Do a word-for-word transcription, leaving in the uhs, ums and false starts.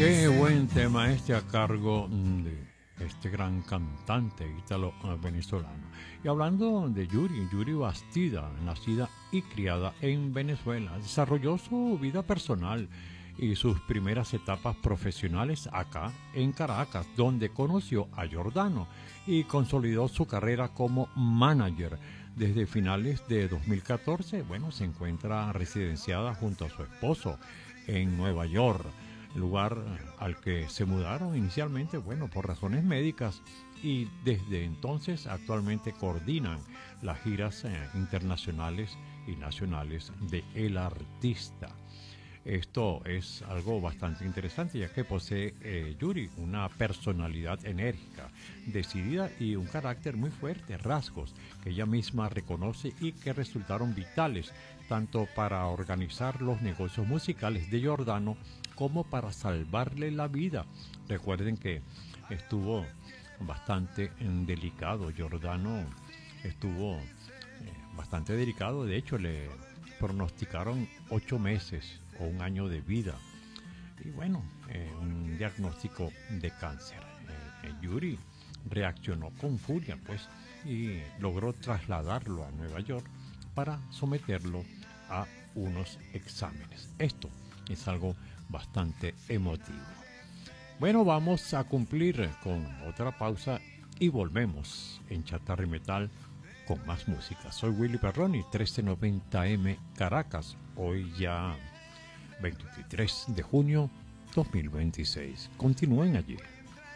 Qué buen tema este a cargo de este gran cantante ítalo-venezolano. Y hablando de Yuri, Yuri Bastida, nacida y criada en Venezuela, desarrolló su vida personal y sus primeras etapas profesionales acá en Caracas, donde conoció a Giordano y consolidó su carrera como manager. Desde finales de dos mil catorce, bueno, se encuentra residenciada junto a su esposo en Nueva York, lugar al que se mudaron inicialmente, bueno, por razones médicas, y desde entonces actualmente coordinan las giras eh, internacionales y nacionales de el artista. Esto es algo bastante interesante, ya que posee eh, Yuri una personalidad enérgica, decidida y un carácter muy fuerte, rasgos que ella misma reconoce y que resultaron vitales tanto para organizar los negocios musicales de Giordano como para salvarle la vida. Recuerden que estuvo bastante delicado, Giordano estuvo eh, bastante delicado, de hecho le pronosticaron ocho meses o un año de vida y bueno, eh, un diagnóstico de cáncer. Eh, eh, Yuri reaccionó con furia pues y logró trasladarlo a Nueva York para someterlo a unos exámenes. Esto es algo bastante emotivo. Bueno, vamos a cumplir con otra pausa y volvemos en Chatarra y Metal con más música. Soy Willy Perroni, trece noventa M Caracas, hoy ya veintitrés de junio dos mil veintiséis. Continúen allí.